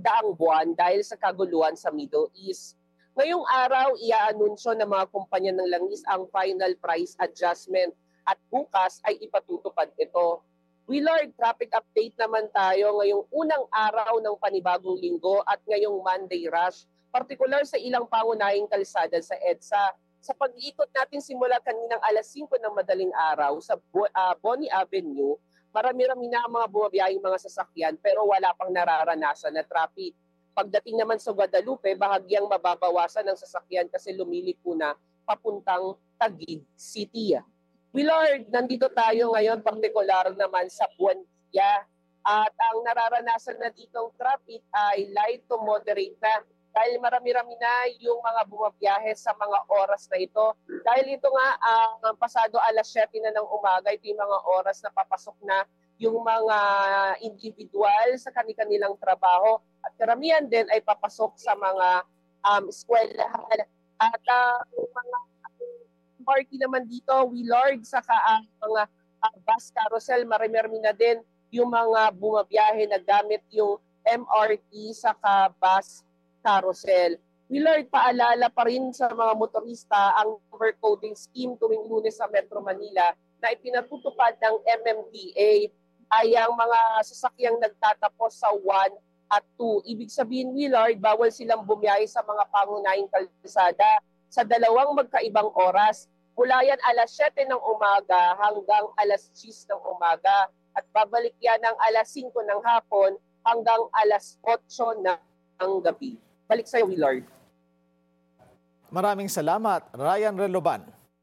daang buwan dahil sa kaguluhan sa Middle East. Ngayong araw, iaanunsyo ng mga kumpanya ng langis ang final price adjustment at bukas ay ipatutupad ito. Willard, traffic update naman tayo ngayong unang araw ng panibagong linggo at ngayong Monday rush, partikular sa ilang pangunahing kalsada sa EDSA. Sa pag-iikot natin simula kaninang alas 5 ng madaling araw sa Bonnie Avenue, marami-rami na ang mga bumabiyahing mga sasakyan pero wala pang nararanasan na traffic. Pagdating naman sa Guadalupe, bahagyang mababawasan ng sasakyan kasi lumiliko na papuntang Taguig City. Willard, nandito tayo ngayon partikular naman sa Buendia at ang nararanasan na ditong traffic ay light to moderate na dahil marami-rami na yung mga bumabiyahe sa mga oras na ito. Dahil ito nga ang pasado alas 7 na ng umaga, ito yung mga oras na papasok na yung mga individual sa kanilang trabaho at karamihan din ay papasok sa mga eskwelahan at mga party naman dito, Willard, saka mga bus carousel, marami-rami na din yung mga bumabiyahe na gamit yung MRT saka bus carousel. Willard, paalala pa rin sa mga motorista ang number coding scheme tuwing Lunes sa Metro Manila na ipinatutupad ng MMDA ay ang mga sasakyang nagtatapos sa 1 at 2. Ibig sabihin, Willard, bawal silang bumiyahe sa mga pangunahing kalsada sa dalawang magkaibang oras. Mula yan alas 7 ng umaga hanggang alas 10 ng umaga at babalik yan ng alas 5 ng hapon hanggang alas 8 ng gabi. Balik sa iyo, Willard. Maraming salamat, Ryan Reloban.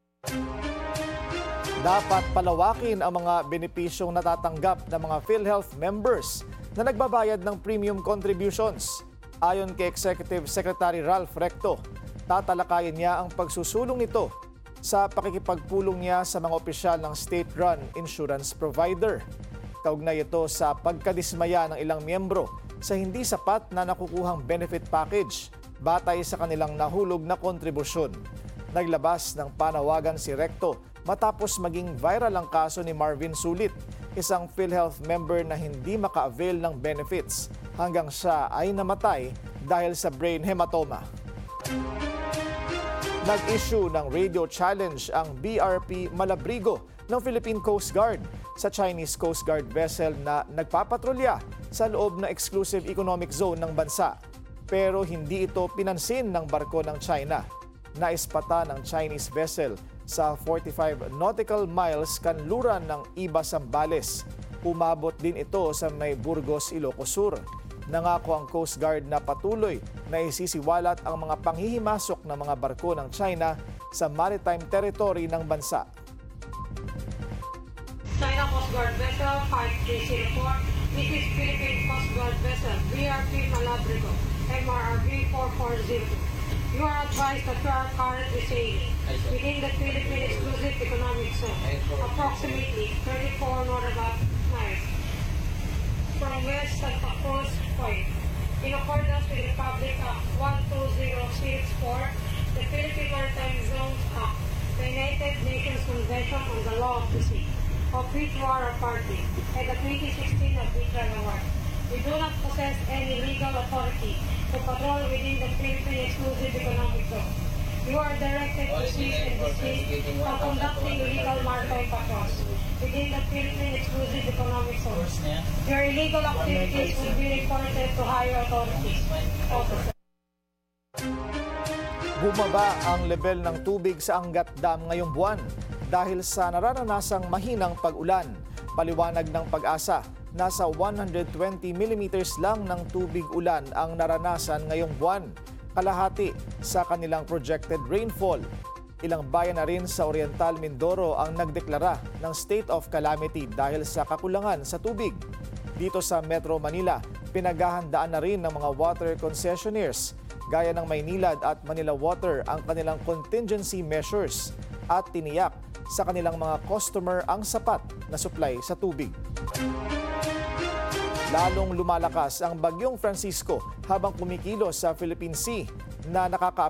Dapat palawakin ang mga benepisyong natatanggap ng mga PhilHealth members na nagbabayad ng premium contributions. Ayon kay Executive Secretary Ralph Recto, tatalakayin niya ang pagsusulong nito sa pakikipagpulong niya sa mga opisyal ng state-run insurance provider. Kaugnay ito sa pagkadismaya ng ilang miyembro sa hindi sapat na nakukuhang benefit package batay sa kanilang nahulog na kontribusyon. Naglabas ng panawagan si Recto matapos maging viral ang kaso ni Marvin Sulit, isang PhilHealth member na hindi maka-avail ng benefits hanggang siya ay namatay dahil sa brain hematoma. Nag-issue ng radio challenge ang BRP Malabrigo ng Philippine Coast Guard sa Chinese Coast Guard vessel na nagpapatrolya sa loob ng exclusive economic zone ng bansa. Pero hindi ito pinansin ng barko ng China. Naispata ng Chinese vessel sa 45 nautical miles kanluran ng Iba Zambales. Umabot din ito sa may Burgos, Ilocos Sur. Nangako ang Coast Guard na patuloy na isisiwalat ang mga panghihimasok ng mga barko ng China sa maritime territory ng bansa. China Coast Guard Vessel 5304, this is Philippine Coast Guard Vessel BRP Malabrigo, MRRB 4402. You are advised that you are currently sailing within the Philippine Exclusive Economic Zone, approximately 34 nautical miles from West Santa Cruz Point. In accordance with Republic Act 12064, the Philippine Maritime Zones Act, the United Nations Convention on the Law of the Sea, of which you are a party, and the 2016 Arbitral Award. We do not possess any legal authority to patrol within the Philippine Exclusive Economic Zone. You are directed to cease and desist from conducting illegal maritime patrols within the Philippine Exclusive Economic Zone. Your illegal activities will be reported to higher authorities. Bumaba ang level ng tubig sa Angat Dam ngayong buwan dahil sa nararanasang mahinang pag-ulan. Paliwanag ng Pag-asa, nasa 120 mm lang ng tubig ulan ang naranasan ngayong buwan, kalahati sa kanilang projected rainfall. Ilang bayan na rin sa Oriental Mindoro ang nagdeklara ng state of calamity dahil sa kakulangan sa tubig. Dito sa Metro Manila, pinaghahandaan na rin ng mga water concessionaires gaya ng Maynilad at Manila Water ang kanilang contingency measures at tiniyak sa kanilang mga customer ang sapat na supply sa tubig. Lalong lumalakas ang Bagyong Francisco habang kumikilos sa Philippine Sea na nakaka